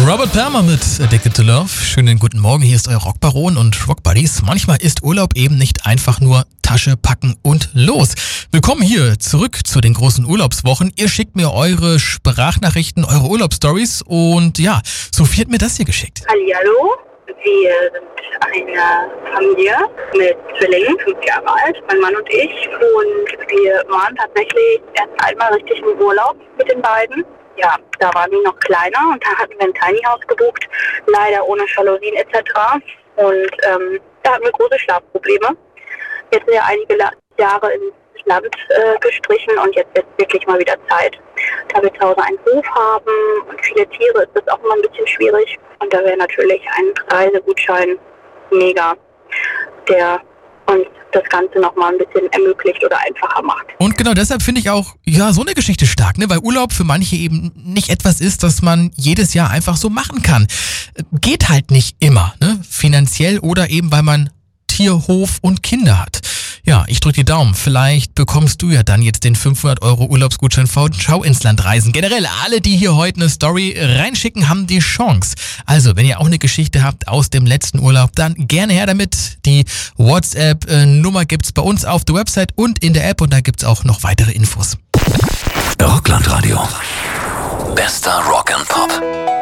Robert Palmer mit Addicted to Love. Schönen guten Morgen, hier ist euer Rockbaron und Rockbuddies. Manchmal ist Urlaub eben nicht einfach nur Tasche packen und los. Willkommen hier zurück zu den großen Urlaubswochen. Ihr schickt mir eure Sprachnachrichten, eure Urlaubsstories und ja, Sophie hat mir das hier geschickt. Hallihallo, wir sind eine Familie mit Zwillingen, 5 Jahre alt, mein Mann und ich. Und wir waren tatsächlich erst einmal richtig im Urlaub mit den beiden. Ja, da waren wir noch kleiner und da hatten wir ein Tiny House gebucht, leider ohne Jalousien etc. Und da hatten wir große Schlafprobleme. Jetzt sind ja einige Jahre ins Land gestrichen und jetzt ist wirklich mal wieder Zeit. Da wir zu Hause einen Hof haben und viele Tiere, ist das auch immer ein bisschen schwierig. Und da wäre natürlich ein Reisegutschein mega, der uns das Ganze nochmal ein bisschen ermöglicht oder einfacher macht. Und genau deshalb finde ich auch, ja, so eine Geschichte stark, ne? Weil Urlaub für manche eben nicht etwas ist, das man jedes Jahr einfach so machen kann. Geht halt nicht immer, ne? Finanziell oder eben, weil man Tier, Hof und Kinder hat. Ja, ich drücke die Daumen. Vielleicht bekommst du ja dann jetzt den 500 € Urlaubsgutschein von Schau ins Land reisen. Generell, alle, die hier heute eine Story reinschicken, haben die Chance. Also, wenn ihr auch eine Geschichte habt aus dem letzten Urlaub, dann gerne her damit. Die WhatsApp-Nummer gibt's bei uns auf der Website und in der App und da gibt's auch noch weitere Infos. Rockland Radio. Bester Rock and Pop.